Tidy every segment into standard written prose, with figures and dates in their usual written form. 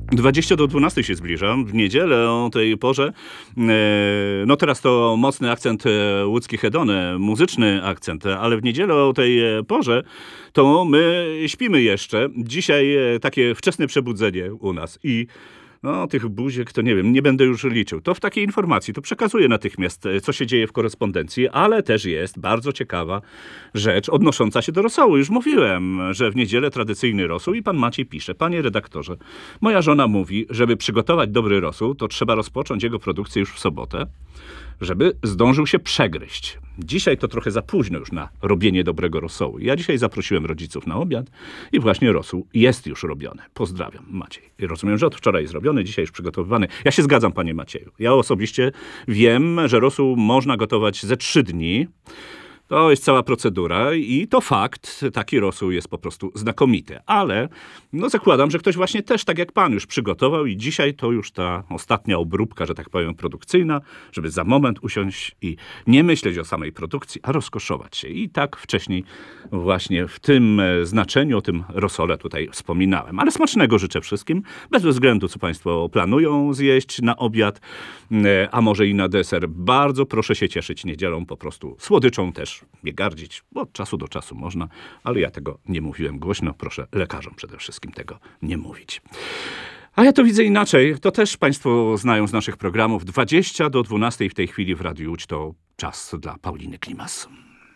20 do 12 się zbliża. W niedzielę o tej porze, no teraz to mocny akcent łódzki hedony, muzyczny akcent, ale w niedzielę o tej porze to my śpimy jeszcze. Dzisiaj takie wczesne przebudzenie u nas i no, tych buziek to nie wiem, nie będę już liczył. To w takiej informacji, to przekazuję natychmiast, co się dzieje w korespondencji, ale też jest bardzo ciekawa rzecz odnosząca się do rosołu. Już mówiłem, że w niedzielę tradycyjny rosół i pan Maciej pisze: panie redaktorze, moja żona mówi, żeby przygotować dobry rosół, to trzeba rozpocząć jego produkcję już w sobotę, żeby zdążył się przegryźć. Dzisiaj to trochę za późno już na robienie dobrego rosołu. Ja dzisiaj zaprosiłem rodziców na obiad i właśnie rosół jest już robiony. Pozdrawiam, Maciej. Rozumiem, że od wczoraj zrobiony, dzisiaj już przygotowywany. Ja się zgadzam, panie Macieju. Ja osobiście wiem, że rosół można gotować ze 3 dni. To jest cała procedura i to fakt, taki rosół jest po prostu znakomity. Ale no zakładam, że ktoś właśnie też, tak jak pan, już przygotował i dzisiaj to już ta ostatnia obróbka, że tak powiem, produkcyjna, żeby za moment usiąść i nie myśleć o samej produkcji, a rozkoszować się. I tak wcześniej właśnie w tym znaczeniu, o tym rosole tutaj wspominałem. Ale smacznego życzę wszystkim, bez względu, co państwo planują zjeść na obiad, a może i na deser. Bardzo proszę się cieszyć niedzielą, po prostu słodyczą też nie gardzić, bo od czasu do czasu można, ale ja tego nie mówiłem głośno. Proszę lekarzom przede wszystkim tego nie mówić. A ja to widzę inaczej. To też państwo znają z naszych programów. 20 do 12 w tej chwili w Radiu Łódź to czas dla Pauliny Klimas.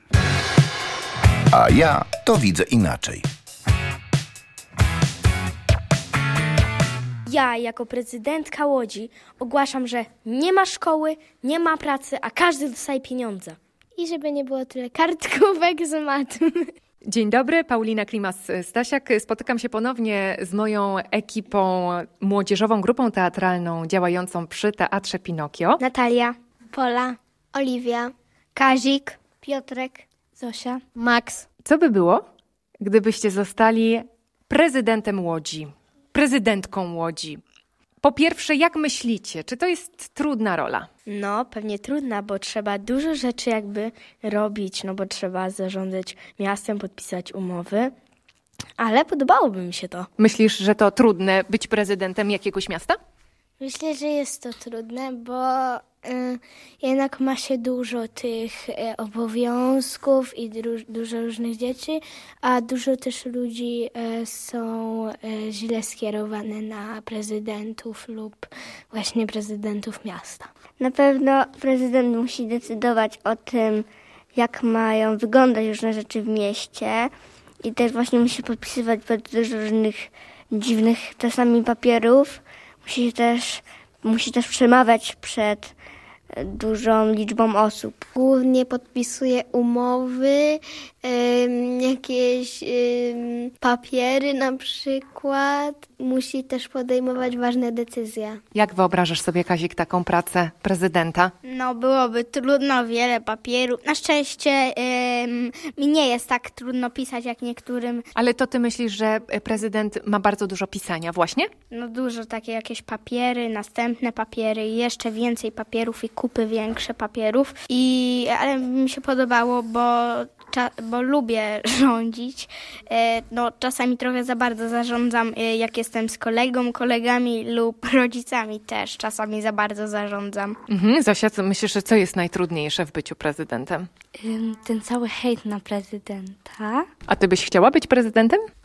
A ja to widzę inaczej. Ja, jako prezydentka Łodzi, ogłaszam, że nie ma szkoły, nie ma pracy, a każdy dostaje pieniądze. I żeby nie było tyle kartkówek z matem. Dzień dobry, Paulina Klimas-Stasiak. Spotykam się ponownie z moją ekipą, młodzieżową grupą teatralną działającą przy Teatrze Pinokio. Natalia, Pola, Oliwia, Kazik, Piotrek, Zosia, Max. Co by było, gdybyście zostali prezydentem Łodzi, prezydentką Łodzi? Po pierwsze, jak myślicie, czy to jest trudna rola? No, pewnie trudna, bo trzeba dużo rzeczy jakby robić, no bo trzeba zarządzać miastem, podpisać umowy, ale podobałoby mi się to. Myślisz, że to trudne być prezydentem jakiegoś miasta? Myślę, że jest to trudne, bo jednak ma się dużo tych obowiązków i dużo różnych rzeczy, a dużo też ludzi są źle skierowane na prezydentów lub właśnie prezydentów miasta. Na pewno prezydent musi decydować o tym, jak mają wyglądać różne rzeczy w mieście i też właśnie musi podpisywać bardzo dużo różnych dziwnych czasami papierów. Musi też przemawiać przed dużą liczbą osób. Głównie podpisuje umowy, jakieś papiery na przykład. Musi też podejmować ważne decyzje. Jak wyobrażasz sobie, Kazik, taką pracę prezydenta? No, byłoby trudno, wiele papierów. Na szczęście mi nie jest tak trudno pisać jak niektórym. Ale to ty myślisz, że prezydent ma bardzo dużo pisania właśnie? No dużo, takie jakieś papiery, następne papiery, jeszcze więcej papierów i kupy większe papierów. Ale mi się podobało, bo lubię rządzić. No, czasami trochę za bardzo zarządzam, jak jestem z kolegami lub rodzicami też. Czasami za bardzo zarządzam. Zosia, co myślisz, że co jest najtrudniejsze w byciu prezydentem? Ten cały hejt na prezydenta. A ty byś chciała być prezydentem?